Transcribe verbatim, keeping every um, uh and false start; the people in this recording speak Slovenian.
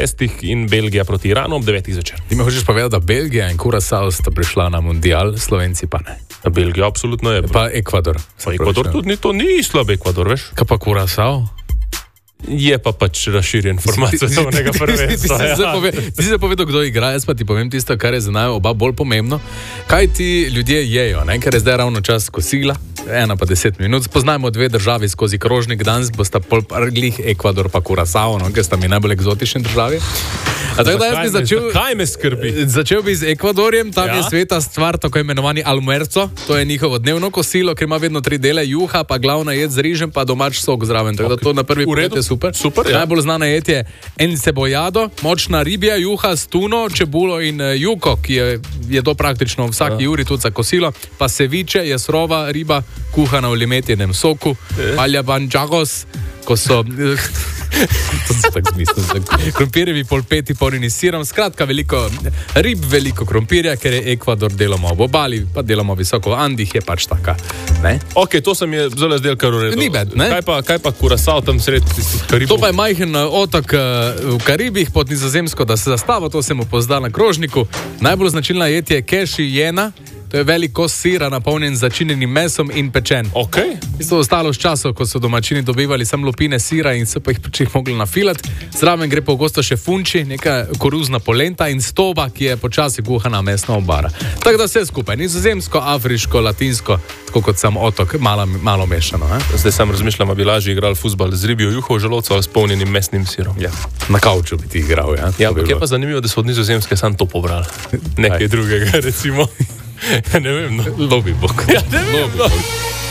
šestih in Belgija proti Iranu ob devetih zvečer. Ti mi hočeš povedati, da Belgija in Curaçao sta prišla na mundial, Slovenci pa ne. Belgija absolutno je. Pa Ekvador. Pa Ekvador tudi ni, to ni slab Ekvador, veš? Kaj pa Curaçao? Je pa pač razširjen format svetovnega prvenstva. Ti si povedal, kdo igra, jaz pa ti povem tisto, kar je za naj oba bolj pomembno. Kaj ti ljudje jejo, ne? Ker je zdaj ravno čas kosila, ena pa deset minut. Poznajmo dve državi skozi krožnik, danes bosta pol glih Ekvador pa Curaçao, no? Ker sta mi najbolj eksotični državi. A tako da jaz bi začel, kaj me skrbi? Začel bi z Ekvadorjem, tam ja. Je sveta stvar, tako imenovani almuerzo, to je njihovo dnevno kosilo, ker ima vedno tri dele, juha, pa glavna jed z rižem, pa domač sok zraven. Tako da to na prvi pogled je super. super ja. Najbolj znana jed je encebollado, močna ribja, juha s tuno, čebulo in juko, ki je, je to praktično vsaki ja. Uri tudi za kosilo, pa ceviche je surova riba, kuhana v limetjenem soku, palja banjagos, ko so... To se tako smislim. Krompirjevi polpeti porjeni s sirom, skratka veliko rib, veliko krompirja, ker je Ekvador deloma ob obali, pa deloma visoko v Andih, je pač taka. Ne? Ok, to se mi je zelo zdel kar v redu. Ni bed, ne? Kaj pa, kaj pa Curaçao tam sredi Karibov? To pa je majhen otok v Karibih pod Nizozemsko, da se zastava, to se mu pozna na krožniku. Najbolj značilna jed je keši jena. To je velik kos sira, napolnjen z začinjenim mesom in pečen. Ok. Isto ostalo s časom, ko so domačini dobivali samo lupine sira in se pa jih pač jih mogli nafilati. Zraven gre pogosto še funči, neka koruzna polenta in stoba, ki je počasi kuhana mesna obara. Tako da vse skupaj, nizozemsko, afriško, latinsko, tako kot sam otok, malo, malo mešano. Eh? Zdaj sam razmišljam, bi lažje igral fuzbal z ribjo juho v želodcu ali s polnjenim mesnim sirom. Ja. Na kauču bi ti igral. Ja, ja ampak je pa zanimivo, da so od Nizozemske sam to pobrali. Nekaj drugega, recimo. Ja, ne vem, no. Lobi bok. Ja, ne vem, no.